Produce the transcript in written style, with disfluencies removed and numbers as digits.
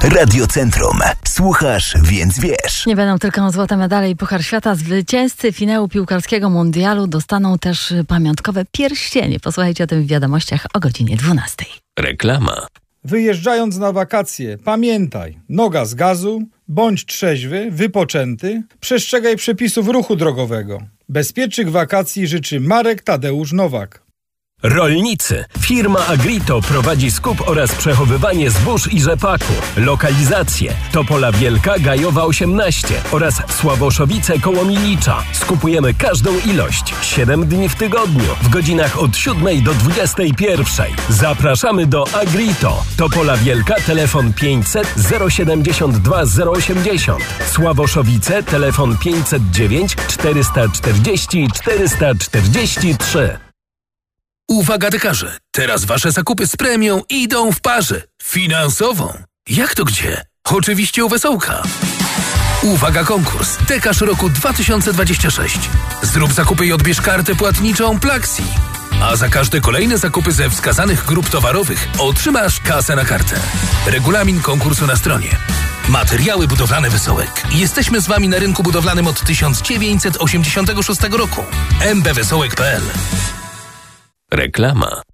Radiocentrum. Słuchasz, więc wiesz. Nie będą tylko złote medale i Puchar Świata. Zwycięzcy finału piłkarskiego mundialu dostaną też pamiątkowe pierścienie. Posłuchajcie o tym w wiadomościach o godzinie 12. Reklama. Wyjeżdżając na wakacje, pamiętaj, noga z gazu, bądź trzeźwy, wypoczęty, przestrzegaj przepisów ruchu drogowego. Bezpiecznych wakacji życzy Marek Tadeusz Nowak. Rolnicy. Firma Agrito prowadzi skup oraz przechowywanie zbóż i rzepaku. Lokalizacje: Topola Wielka, Gajowa 18 oraz Sławoszowice koło Milicza. Skupujemy każdą ilość. 7 dni w tygodniu, w godzinach od 7 do 21. Zapraszamy do Agrito. Topola Wielka, telefon 500 072 080. Sławoszowice, telefon 509 440 443. Uwaga dekarze, teraz wasze zakupy z premią idą w parze. Finansową. Jak to gdzie? Oczywiście u Wesołka. Uwaga konkurs. Dekarz roku 2026. Zrób zakupy i odbierz kartę płatniczą Plaxi. A za każde kolejne zakupy ze wskazanych grup towarowych otrzymasz kasę na kartę. Regulamin konkursu na stronie. Materiały budowlane Wesołek. Jesteśmy z wami na rynku budowlanym od 1986 roku. mbwesołek.pl. Reklama.